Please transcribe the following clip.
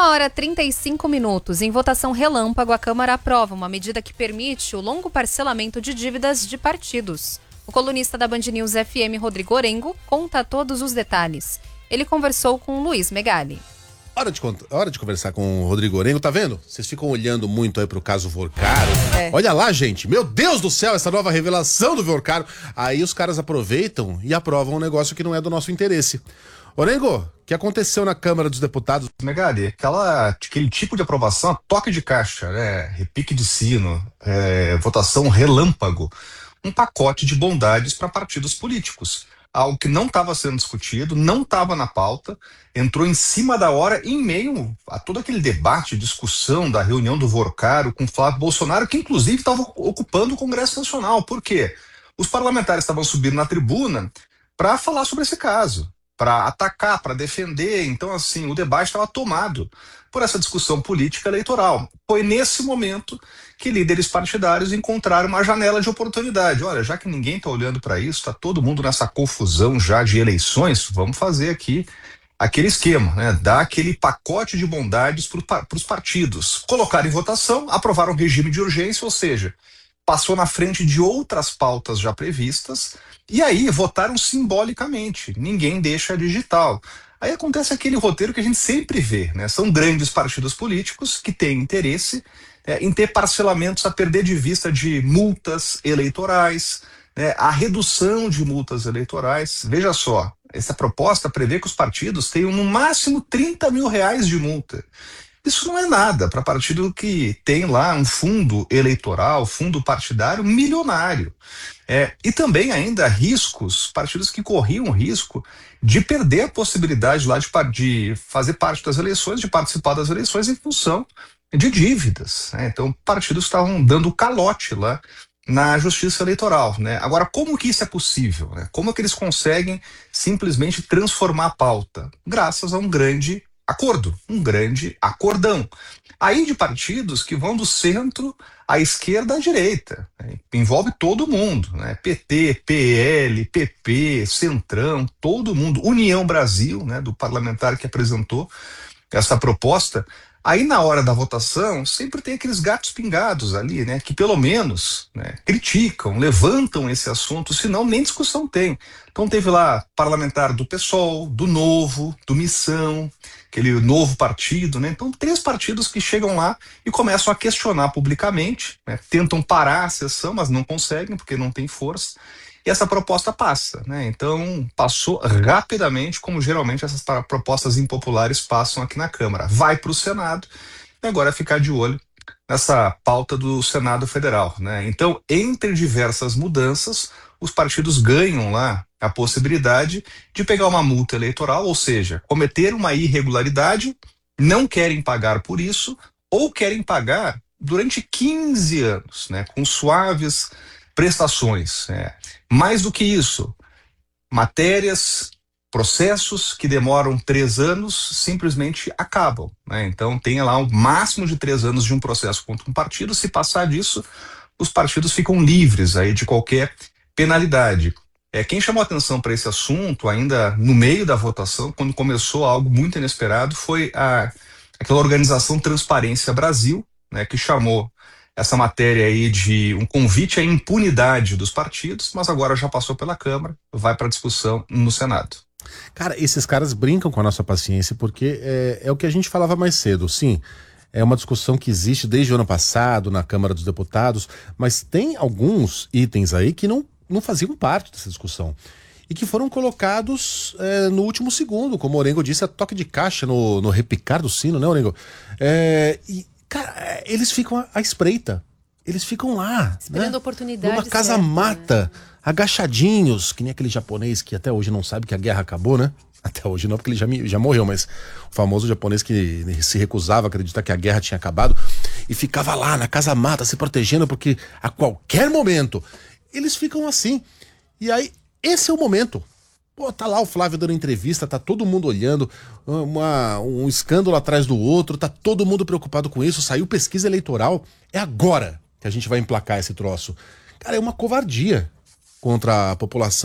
1h35. Em votação relâmpago, a Câmara aprova uma medida que permite o longo parcelamento de dívidas de partidos. O colunista da Band News FM, Rodrigo Orengo, conta todos os detalhes. Ele conversou com Luiz Megali. Hora de conversar com o Rodrigo Orengo, tá vendo? Vocês ficam olhando muito aí pro caso Vorcaro. Olha lá, gente, meu Deus do céu, essa nova revelação do Vorcaro. Aí os caras aproveitam e aprovam um negócio que não é do nosso interesse. Orengo, o que aconteceu na Câmara dos Deputados? Megali, aquele tipo de aprovação, toque de caixa, né? Repique de sino, votação relâmpago, um pacote de bondades para partidos políticos. Algo que não estava sendo discutido, não estava na pauta, entrou em cima da hora, em meio a todo aquele debate, discussão da reunião do Vorcaro com Flávio Bolsonaro, que inclusive estava ocupando o Congresso Nacional. Por quê? Os parlamentares estavam subindo na tribuna para falar sobre esse caso, para atacar, para defender. Então, assim, o debate estava tomado por essa discussão política eleitoral. Foi nesse momento que líderes partidários encontraram uma janela de oportunidade. Olha, já que ninguém está olhando para isso, está todo mundo nessa confusão já de eleições, vamos fazer aqui aquele esquema, né? Dar aquele pacote de bondades para os partidos. Colocaram em votação, aprovaram um regime de urgência, ou seja, passou na frente de outras pautas já previstas, e aí votaram simbolicamente, ninguém deixa digital. Aí acontece aquele roteiro que a gente sempre vê, né? São grandes partidos políticos que têm interesse em ter parcelamentos a perder de vista de multas eleitorais, né? A redução de multas eleitorais. Veja só, essa proposta prevê que os partidos tenham no máximo R$30 mil de multa. Isso não é nada para partido que tem lá um fundo eleitoral, fundo partidário milionário. E também ainda riscos, partidos que corriam risco de perder a possibilidade lá de fazer parte das eleições, de participar das eleições em função de dívidas, né? Então, partidos estavam dando calote lá na justiça eleitoral, né? Agora, como que isso é possível, né? Como é que eles conseguem simplesmente transformar a pauta? Graças a um grande acordo, um grande acordão. Aí de partidos que vão do centro à esquerda à direita, né? Envolve todo mundo, né? PT, PL, PP, Centrão, todo mundo, União Brasil, né? Do parlamentar que apresentou essa proposta. Aí na hora da votação sempre tem aqueles gatos pingados ali, né? Que pelo menos, né, criticam, levantam esse assunto, senão nem discussão tem. Então teve lá parlamentar do PSOL, do Novo, do Missão, aquele novo partido, né? Então 3 partidos que chegam lá e começam a questionar publicamente, né? Tentam parar a sessão, mas não conseguem porque não tem força. E essa proposta passa, né? Então passou rapidamente, como geralmente essas propostas impopulares passam aqui na Câmara. Vai para o Senado e agora é ficar de olho nessa pauta do Senado Federal, né? Então, entre diversas mudanças, os partidos ganham lá a possibilidade de pegar uma multa eleitoral, ou seja, cometer uma irregularidade, não querem pagar por isso, ou querem pagar durante 15 anos, né? Com suaves prestações. Mais do que isso, matérias, processos que demoram 3 anos simplesmente acabam, né? Então tem lá o máximo de 3 anos de um processo contra um partido. Se passar disso, os partidos ficam livres aí de qualquer penalidade. Quem chamou atenção para esse assunto ainda no meio da votação, quando começou algo muito inesperado, foi aquela organização Transparência Brasil, né, que chamou essa matéria aí de um convite à impunidade dos partidos, mas agora já passou pela Câmara, vai para discussão no Senado. Cara, esses caras brincam com a nossa paciência, porque é o que a gente falava mais cedo. Sim, é uma discussão que existe desde o ano passado na Câmara dos Deputados, mas tem alguns itens aí que não faziam parte dessa discussão e que foram colocados no último segundo, como o Orengo disse, a toque de caixa no repicar do sino, né, Orengo? Cara, eles ficam à espreita. Eles ficam lá, esperando né? Oportunidade numa casa certa, mata, né? Agachadinhos, que nem aquele japonês que até hoje não sabe que a guerra acabou, né? Até hoje não, porque ele já morreu, mas o famoso japonês que se recusava a acreditar que a guerra tinha acabado e ficava lá na casa mata se protegendo, porque a qualquer momento eles ficam assim. E aí, esse é o momento. Pô, tá lá o Flávio dando entrevista, tá todo mundo olhando, um escândalo atrás do outro, tá todo mundo preocupado com isso, saiu pesquisa eleitoral, é agora que a gente vai emplacar esse troço. Cara, é uma covardia contra a população